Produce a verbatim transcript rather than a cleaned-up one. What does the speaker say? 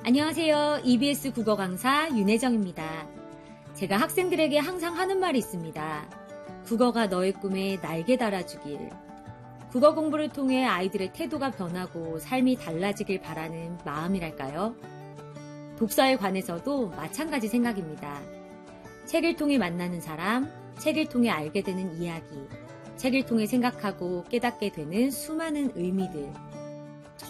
안녕하세요. 이비에스 국어 강사 윤혜정입니다. 제가 학생들에게 항상 하는 말이 있습니다. 국어가 너의 꿈에 날개 달아주길. 국어 공부를 통해 아이들의 태도가 변하고 삶이 달라지길 바라는 마음이랄까요? 독서에 관해서도 마찬가지 생각입니다. 책을 통해 만나는 사람, 책을 통해 알게 되는 이야기, 책을 통해 생각하고 깨닫게 되는 수많은 의미들.